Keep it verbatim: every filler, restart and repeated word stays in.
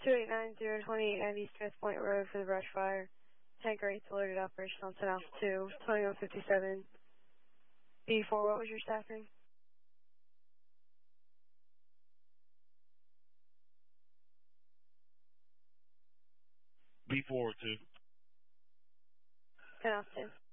two eight nine zero two eight nine zero Smith Point Road for the brush fire. Tanker eight's alerted operation on ten Alpha two, twenty-one fifty-seven. B four, what was your staffing? B four oh two. ten Alpha two.